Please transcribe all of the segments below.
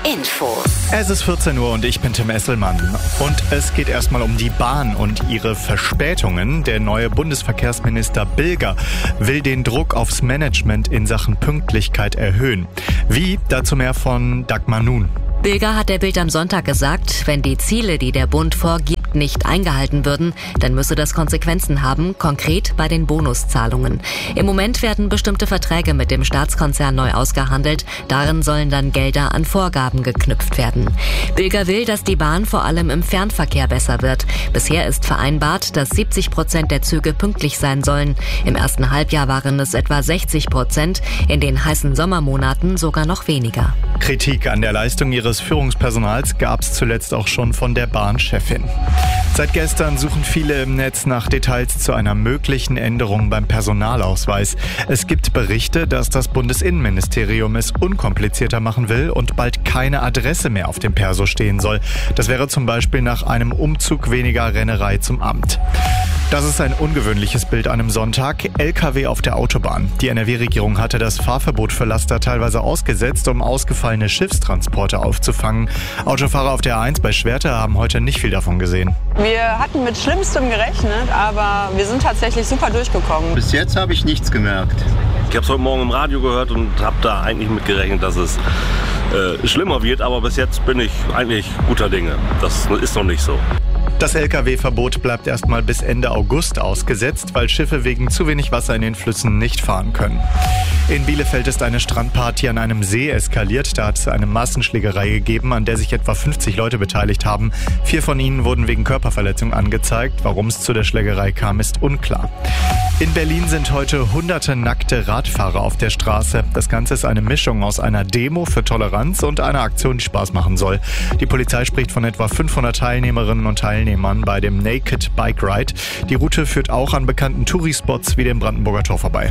Infos. Es ist 14 Uhr und ich bin Tim Esselmann. Und es geht erstmal um die Bahn und ihre Verspätungen. Der neue Bundesverkehrsminister Bilger will den Druck aufs Management in Sachen Pünktlichkeit erhöhen. Wie? Dazu mehr von Dagmar Nun. Bilger hat der Bild am Sonntag gesagt, wenn die Ziele, die der Bund vorgibt, nicht eingehalten würden, dann müsse das Konsequenzen haben, konkret bei den Bonuszahlungen. Im Moment werden bestimmte Verträge mit dem Staatskonzern neu ausgehandelt. Darin sollen dann Gelder an Vorgaben geknüpft werden. Bilger will, dass die Bahn vor allem im Fernverkehr besser wird. Bisher ist vereinbart, dass 70% der Züge pünktlich sein sollen. Im ersten Halbjahr waren es etwa 60%, in den heißen Sommermonaten sogar noch weniger. Kritik an der Leistung ihres Führungspersonals gab es zuletzt auch schon von der Bahnchefin. Seit gestern suchen viele im Netz nach Details zu einer möglichen Änderung beim Personalausweis. Es gibt Berichte, dass das Bundesinnenministerium es unkomplizierter machen will und bald keine Adresse mehr auf dem Perso stehen soll. Das wäre zum Beispiel nach einem Umzug weniger Rennerei zum Amt. Das ist ein ungewöhnliches Bild an einem Sonntag. LKW auf der Autobahn. Die NRW-Regierung hatte das Fahrverbot für Laster teilweise ausgesetzt, um ausgefallene Schiffstransporte aufzufangen. Autofahrer auf der A1 bei Schwerte haben heute nicht viel davon gesehen. Wir hatten mit Schlimmstem gerechnet, aber wir sind tatsächlich super durchgekommen. Bis jetzt habe ich nichts gemerkt. Ich habe es heute Morgen im Radio gehört und habe da eigentlich mit gerechnet, dass es schlimmer wird. Aber bis jetzt bin ich eigentlich guter Dinge. Das ist noch nicht so. Das Lkw-Verbot bleibt erstmal bis Ende August ausgesetzt, weil Schiffe wegen zu wenig Wasser in den Flüssen nicht fahren können. In Bielefeld ist eine Strandparty an einem See eskaliert. Da hat es eine Massenschlägerei gegeben, an der sich etwa 50 Leute beteiligt haben. 4 von ihnen wurden wegen Körperverletzung angezeigt. Warum es zu der Schlägerei kam, ist unklar. In Berlin sind heute hunderte nackte Radfahrer auf der Straße. Das Ganze ist eine Mischung aus einer Demo für Toleranz und einer Aktion, die Spaß machen soll. Die Polizei spricht von etwa 500 Teilnehmerinnen und Teilnehmern bei dem Naked Bike Ride. Die Route führt auch an bekannten Touri-Spots wie dem Brandenburger Tor vorbei.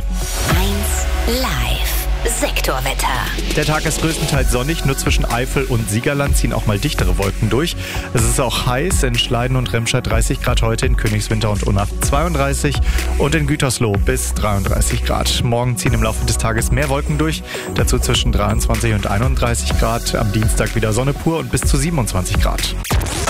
1 Live. Sektorwetter. Der Tag ist größtenteils sonnig, nur zwischen Eifel und Siegerland ziehen auch mal dichtere Wolken durch. Es ist auch heiß, in Schleiden und Remscheid 30 Grad heute, in Königswinter und Unna 32 und in Gütersloh bis 33 Grad. Morgen ziehen im Laufe des Tages mehr Wolken durch, dazu zwischen 23 und 31 Grad. Am Dienstag wieder Sonne pur und bis zu 27 Grad.